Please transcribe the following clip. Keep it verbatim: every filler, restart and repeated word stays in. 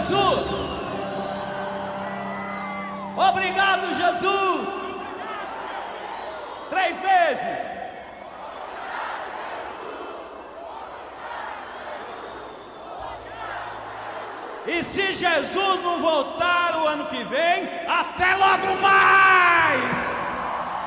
Jesus. Obrigado, Jesus. Três vezes. E se Jesus não voltar o ano que vem, até logo mais!